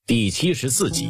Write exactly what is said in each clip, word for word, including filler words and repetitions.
第七十四集。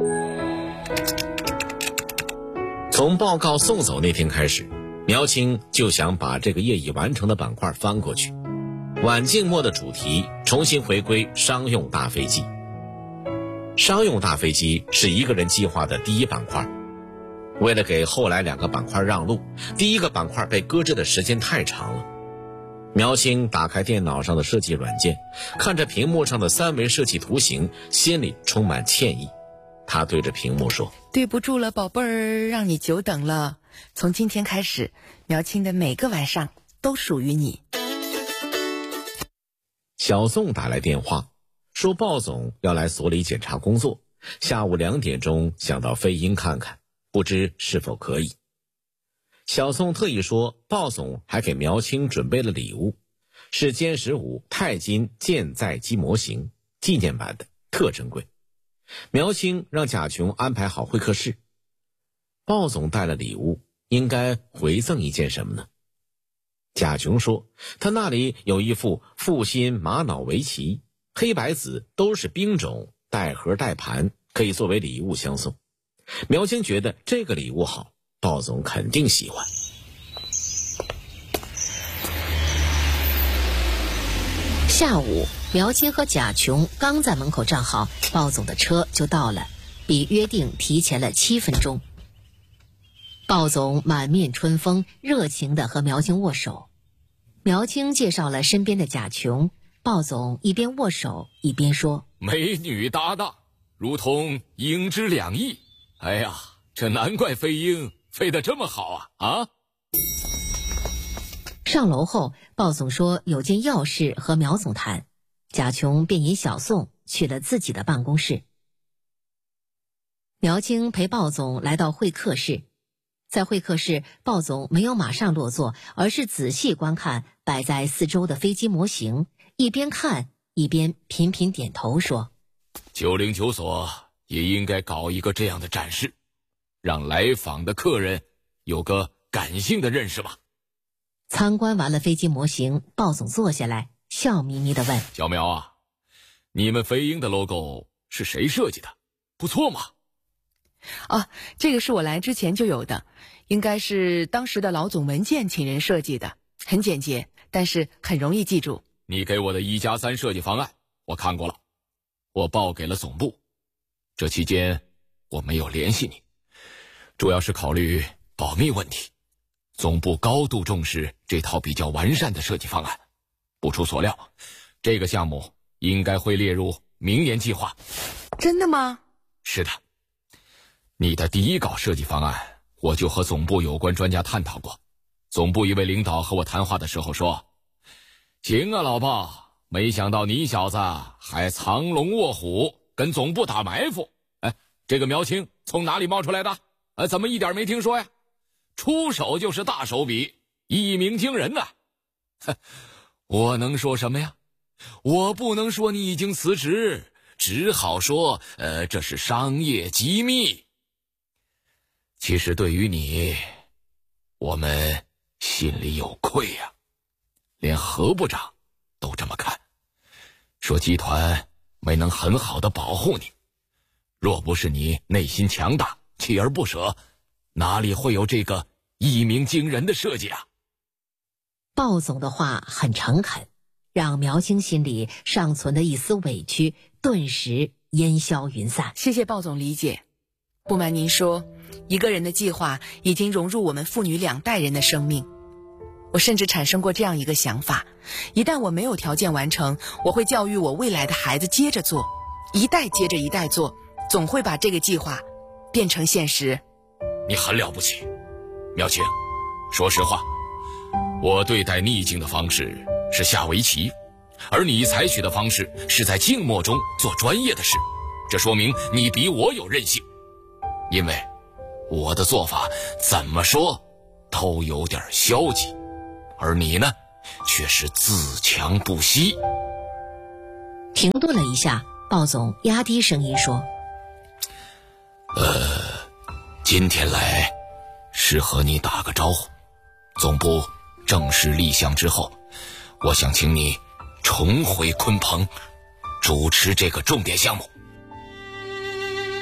从报告送走那天开始，苗青就想把这个业已完成的板块翻过去。晚静默的主题重新回归商用大飞机。商用大飞机是一个人计划的第一板块，为了给后来两个板块让路，第一个板块被搁置的时间太长了。苗青打开电脑上的设计软件，看着屏幕上的三维设计图形，心里充满歉意。他对着屏幕说： 对不住了，宝贝儿，让你久等了。从今天开始，苗青的每个晚上都属于你。 小宋打来电话，说鲍总要来所里检查工作，下午两点钟想到飞鹰看看，不知是否可以。小宋特意说，鲍总还给苗青准备了礼物，是歼十五钛金舰载机模型，纪念版的，特珍贵。苗青让贾琼安排好会客室。鲍总带了礼物，应该回赠一件什么呢？贾琼说，他那里有一副复兴玛瑙围棋，黑白子都是兵种，带盒带盘，可以作为礼物相送。苗青觉得这个礼物好，鲍总肯定喜欢。 下午，苗青和贾琼刚在门口站好，鲍总的车就到了，比约定提前了七分钟。鲍总满面春风，热情地和苗青握手。苗青介绍了身边的贾琼，鲍总一边握手一边说： 美女搭档，如同鹰之两翼。哎呀，这难怪飞鹰飞得这么好啊啊！ 上楼后，鲍总说有件要事和苗总谈，贾琼便引小宋去了自己的办公室。苗青陪鲍总来到会客室，在会客室，鲍总没有马上落座，而是仔细观看摆在四周的飞机模型，一边看一边频频点头说： 九零九所也应该搞一个这样的展示，让来访的客人有个感性的认识吧。 参观完了飞机模型，鲍总坐下来，笑眯眯地问： 小苗啊，你们飞鹰的 logo 是谁设计的？不错嘛。 啊，这个是我来之前就有的，应该是当时的老总文件请人设计的，很简洁，但是很容易记住。 你给我的一加三设计方案我看过了，我报给了总部。这期间我没有联系你，主要是考虑保密问题。总部高度重视这套比较完善的设计方案，不出所料，这个项目应该会列入明年计划。 真的吗？ 是的，你的第一稿设计方案我就和总部有关专家探讨过，总部一位领导和我谈话的时候说：行啊老鲍，没想到你小子还藏龙卧虎，跟总部打埋伏。哎，这个苗青从哪里冒出来的？呃，怎么一点没听说呀？出手就是大手笔，一鸣惊人呐、啊！我能说什么呀？我不能说你已经辞职，只好说，呃，这是商业机密。其实对于你，我们心里有愧呀、啊，连何部长都这么看，说集团没能很好的保护你。若不是你内心强大，锲而不舍，哪里会有这个一鸣惊人的设计啊？ 鲍总的话很诚恳，让苗青心里尚存的一丝委屈顿时烟消云散。 谢谢鲍总理解。不瞒您说，一个人的计划已经融入我们父女两代人的生命。我甚至产生过这样一个想法，一旦我没有条件完成，我会教育我未来的孩子接着做，一代接着一代做，总会把这个计划变成现实。 你很了不起，苗青。说实话，我对待逆境的方式是下围棋，而你采取的方式是在静默中做专业的事，这说明你比我有韧性。因为我的做法怎么说都有点消极，而你呢，却是自强不息。 停顿了一下，鲍总压低声音说： 呃，今天来是和你打个招呼。总部正式立项之后，我想请你重回鲲鹏，主持这个重点项目。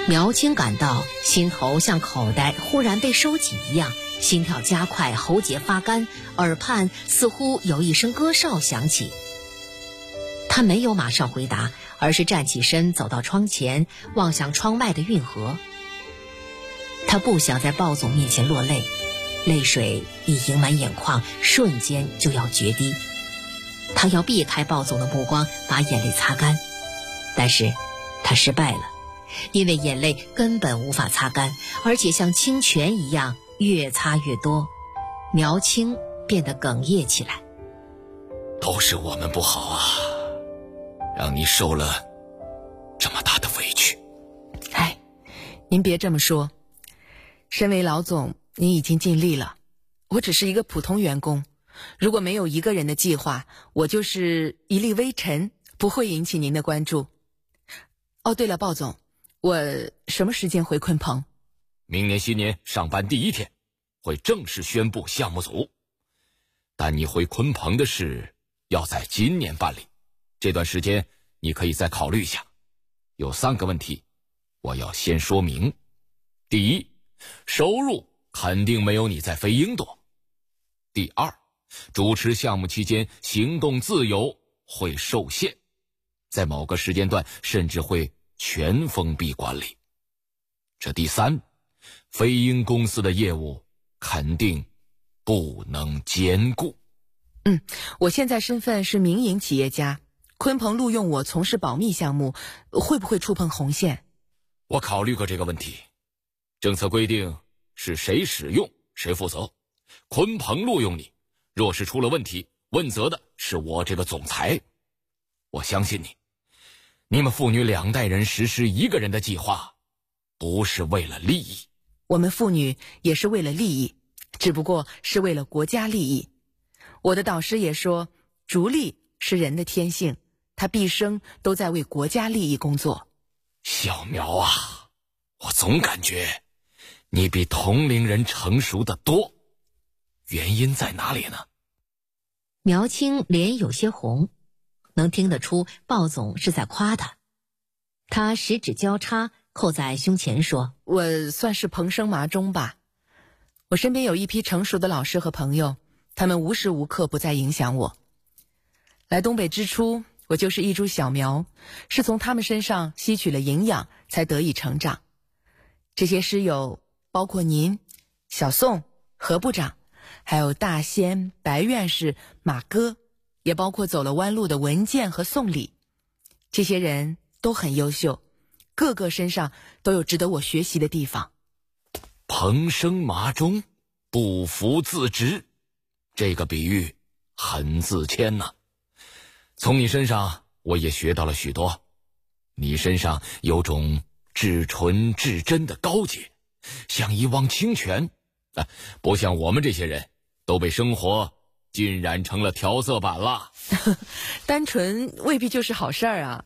苗青感到心头像口袋忽然被收紧一样，心跳加快，喉结发干，耳畔似乎有一声歌哨响起。他没有马上回答，而是站起身走到窗前，望向窗外的运河。他不想在鲍总面前落泪，泪水已盈满眼眶，瞬间就要决堤。他要避开鲍总的目光，把眼泪擦干，但是他失败了，因为眼泪根本无法擦干，而且像清泉一样越擦越多。苗青变得哽咽起来。 都是我们不好啊，让你受了这么大的委屈。 哎，您别这么说，身为老总，您已经尽力了，我只是一个普通员工，如果没有一个人的计划，我就是一粒微尘，不会引起您的关注。哦，对了，鲍总，我什么时间回鲲鹏？ 明年新年上班第一天，会正式宣布项目组。但你回鲲鹏的事要在今年办理，这段时间你可以再考虑一下。有三个问题，我要先说明。第一，收入肯定没有你在飞鹰多。第二，主持项目期间行动自由会受限，在某个时间段甚至会全封闭管理。这第三，飞鹰公司的业务肯定不能兼顾。 嗯，我现在身份是民营企业家，鲲鹏录用我从事保密项目，会不会触碰红线？ 我考虑过这个问题，政策规定是谁使用谁负责。鲲鹏录用你，若是出了问题，问责的是我这个总裁。我相信你，你们父女两代人实施一个人的计划，不是为了利益。 我们父女也是为了利益，只不过是为了国家利益。我的导师也说，逐利是人的天性，他毕生都在为国家利益工作。 小苗啊，我总感觉你比同龄人成熟得多，原因在哪里呢？ 苗青脸有些红，能听得出鲍总是在夸他。他十指交叉扣在胸前说， 我算是蓬生麻中吧。我身边有一批成熟的老师和朋友，他们无时无刻不在影响我。来东北之初，我就是一株小苗，是从他们身上吸取了营养才得以成长。这些师友包括您、小宋、何部长，还有大仙、白院士、马哥，也包括走了弯路的文健和宋礼。这些人都很优秀，个个身上都有值得我学习的地方。 蓬生麻中，不服自直，这个比喻很自谦呐、啊。从你身上我也学到了许多，你身上有种至纯至真的高洁，像一汪清泉啊，不像我们这些人都被生活浸染成了调色板了。 单纯未必就是好事儿啊。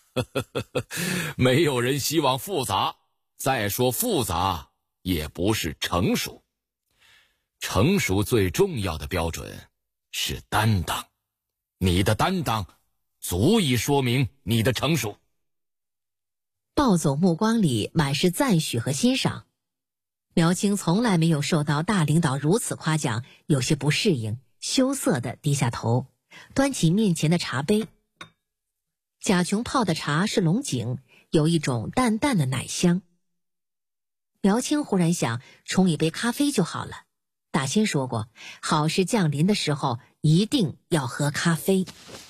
没有人希望复杂，再说复杂也不是成熟。成熟最重要的标准是担当，你的担当足以说明你的成熟。 鲍总目光里满是赞许和欣赏。苗青从来没有受到大领导如此夸奖，有些不适应，羞涩地低下头，端起面前的茶杯。贾琼泡的茶是龙井，有一种淡淡的奶香。苗青忽然想，冲一杯咖啡就好了。大仙说过，好事降临的时候一定要喝咖啡。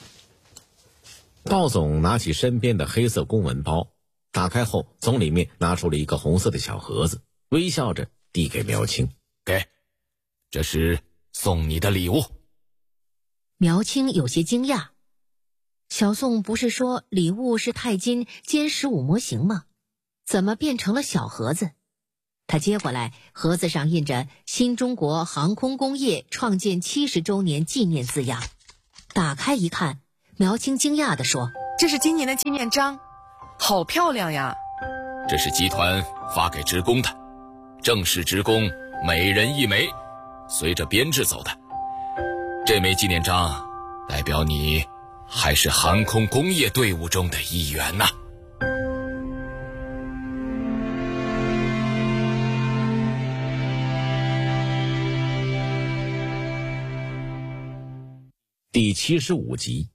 鲍总拿起身边的黑色公文包，打开后从里面拿出了一个红色的小盒子，微笑着递给苗青。 给，这是送你的礼物。 苗青有些惊讶，小宋不是说礼物是钛金歼十五模型吗？怎么变成了小盒子？他接过来，盒子上印着新中国航空工业创建七十周年纪念字样。打开一看，苗青惊讶地说， 这是今年的纪念章，好漂亮呀。 这是集团发给职工的，正式职工每人一枚，随着编制走的。这枚纪念章代表你还是航空工业队伍中的一员呐、啊。 七十五集。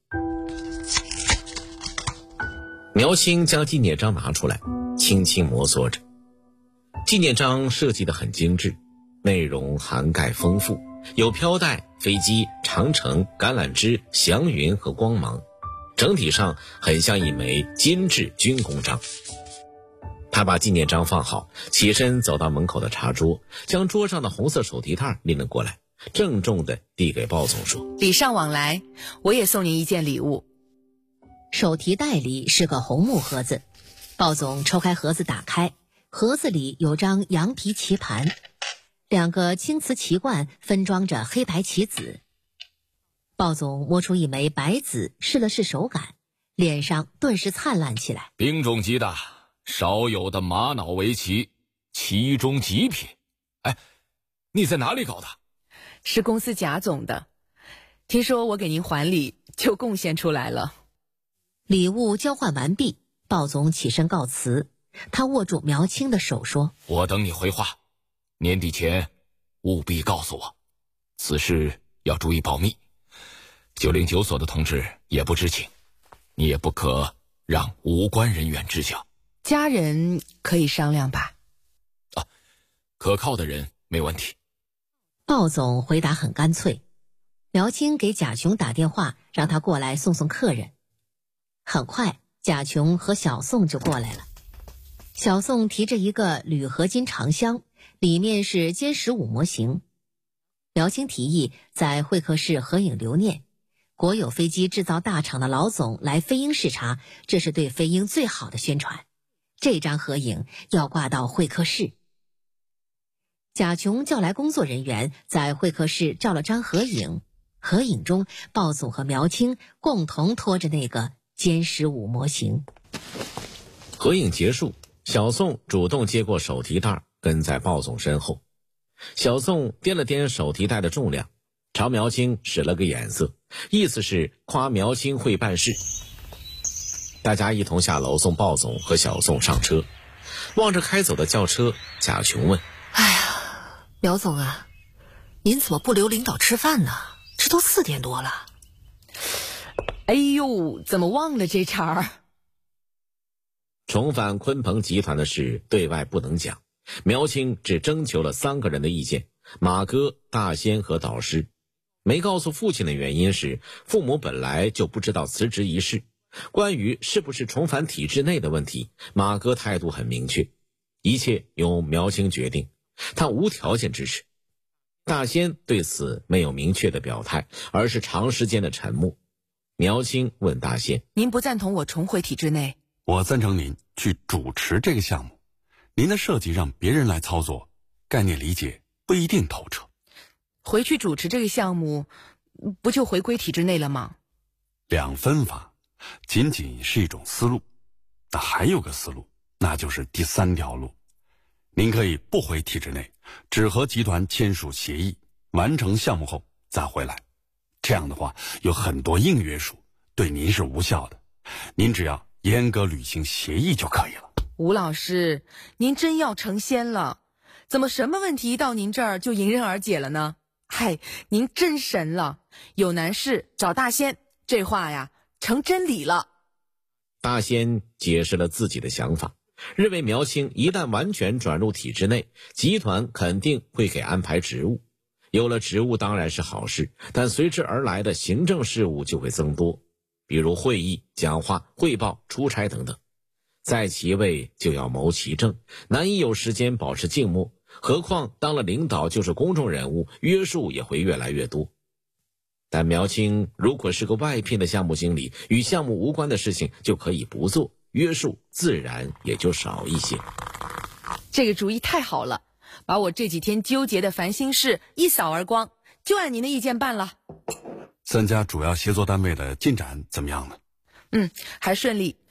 苗青将纪念章拿出来，轻轻摩挲着。纪念章设计得很精致，内容涵盖丰富，有飘带、飞机、长城、橄榄枝、祥云和光芒，整体上很像一枚精致军功章。他把纪念章放好，起身走到门口的茶桌，将桌上的红色手提袋拎了过来，郑重地递给鲍总说： 礼尚往来，我也送您一件礼物。 手提袋里是个红木盒子，鲍总抽开盒子打开，盒子里有张羊皮棋盘，两个青瓷棋罐分装着黑白棋子。鲍总摸出一枚白子，试了试手感，脸上顿时灿烂起来。 兵种级的，少有的玛瑙围棋，其中极品。哎，你在哪里搞的？ 是公司贾总的，听说我给您还礼，就贡献出来了。 礼物交换完毕，鲍总起身告辞。他握住苗青的手说： 我等你回话，年底前务必告诉我，此事要注意保密，九零九所的同志也不知情，你也不可让无关人员知晓。 家人可以商量吧？ 啊，可靠的人没问题。 鲍总回答很干脆。苗青给贾琼打电话，让他过来送送客人。很快，贾琼和小宋就过来了。小宋提着一个铝合金长箱，里面是歼十五模型。苗青提议在会客室合影留念，国有飞机制造大厂的老总来飞鹰视察，这是对飞鹰最好的宣传。这张合影要挂到会客室。贾琼叫来工作人员，在会客室照了张合影。合影中，鲍总和苗青共同拖着那个歼十五模型。 合影结束，小宋主动接过手提袋，跟在鲍总身后。小宋掂了掂手提袋的重量，朝苗青使了个眼色，意思是夸苗青会办事。大家一同下楼送鲍总和小宋上车。望着开走的轿车，贾琼问： 哎呀，苗总啊，您怎么不留领导吃饭呢？这都四点多了。 哎呦，怎么忘了这茬儿？ 重返鲲鹏集团的事对外不能讲，苗青只征求了三个人的意见：马哥、大仙和导师。没告诉父亲的原因是，父母本来就不知道辞职一事。关于是不是重返体制内的问题，马哥态度很明确，一切由苗青决定，他无条件支持。大仙对此没有明确的表态，而是长时间的沉默。苗青问大仙： 您不赞同我重回体制内？ 我赞成您去主持这个项目，您的设计让别人来操作，概念理解不一定透彻。 回去主持这个项目，不就回归体制内了吗？ 两分法仅仅是一种思路，但还有个思路，那就是第三条路。您可以不回体制内，只和集团签署协议，完成项目后再回来。这样的话，有很多硬约束对您是无效的，您只要严格履行协议就可以了。 吴老师，您真要成仙了，怎么什么问题一到您这儿就迎刃而解了呢？嗨，您真神了，有难事找大仙，这话呀成真理了。 大仙解释了自己的想法，认为苗青一旦完全转入体制内，集团肯定会给安排职务。有了职务当然是好事，但随之而来的行政事务就会增多，比如会议、讲话、汇报、出差等等。在其位就要谋其政，难以有时间保持静默，何况当了领导就是公众人物，约束也会越来越多。但苗青如果是个外聘的项目经理，与项目无关的事情就可以不做，约束自然也就少一些。 这个主意太好了，把我这几天纠结的烦心事一扫而光，就按您的意见办了。 三家主要协作单位的进展怎么样呢？ 嗯，还顺利。